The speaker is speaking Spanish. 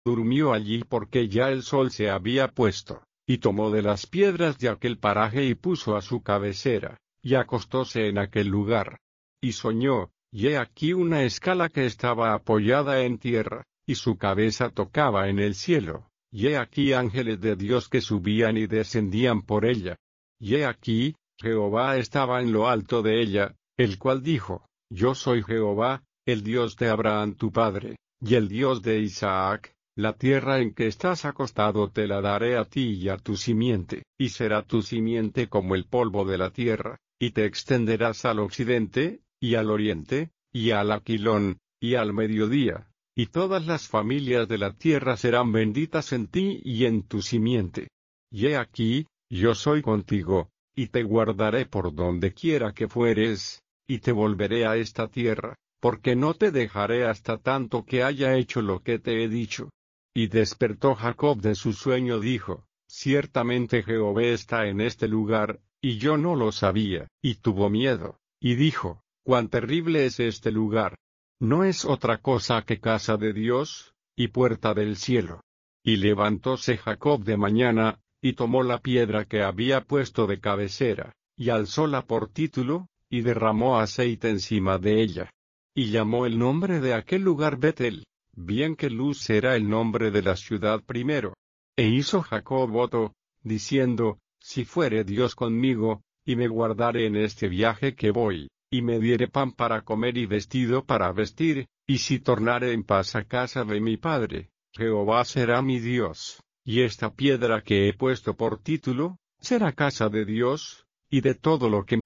Durmió allí porque ya el sol se había puesto, y tomó de las piedras de aquel paraje y puso a su cabecera, y acostóse en aquel lugar. Y soñó, y he aquí una escala que estaba apoyada en tierra, y su cabeza tocaba en el cielo, y he aquí ángeles de Dios que subían y descendían por ella. Y he aquí, Jehová estaba en lo alto de ella, el cual dijo, Yo soy Jehová, el Dios de Abraham tu padre, y el Dios de Isaac. La tierra en que estás acostado te la daré a ti y a tu simiente, y será tu simiente como el polvo de la tierra, y te extenderás al occidente, y al oriente, y al aquilón, y al mediodía, y todas las familias de la tierra serán benditas en ti y en tu simiente. Y he aquí, yo soy contigo, y te guardaré por donde quiera que fueres, y te volveré a esta tierra, porque no te dejaré hasta tanto que haya hecho lo que te he dicho. Y despertó Jacob de su sueño, dijo, Ciertamente Jehová está en este lugar, y yo no lo sabía, y tuvo miedo, y dijo, Cuán terrible es este lugar. No es otra cosa que casa de Dios, y puerta del cielo. Y levantóse Jacob de mañana, y tomó la piedra que había puesto de cabecera, y alzóla por título, y derramó aceite encima de ella. Y llamó el nombre de aquel lugar Betel, bien que Luz era el nombre de la ciudad primero. E hizo Jacob voto, diciendo, Si fuere Dios conmigo, y me guardare en este viaje que voy, y me diere pan para comer y vestido para vestir, y si tornare en paz a casa de mi padre, Jehová será mi Dios, y esta piedra que he puesto por título, será casa de Dios, y de todo lo que